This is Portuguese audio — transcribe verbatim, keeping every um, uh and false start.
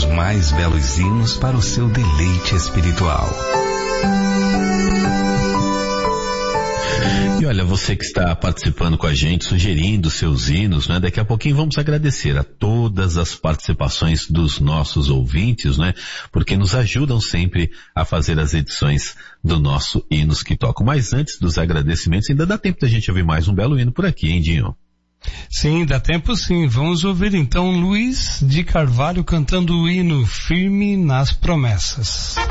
os mais belos hinos para o seu deleite espiritual. E olha, você que está participando com a gente, sugerindo seus hinos, né? Daqui a pouquinho vamos agradecer a todas as participações dos nossos ouvintes, né? Porque nos ajudam sempre a fazer as edições do nosso Hinos que Tocam. Mas antes dos agradecimentos, ainda dá tempo da gente ouvir mais um belo hino por aqui, hein, Dinho? Sim, dá tempo sim. Vamos ouvir então Luiz de Carvalho cantando o hino Firme nas Promessas.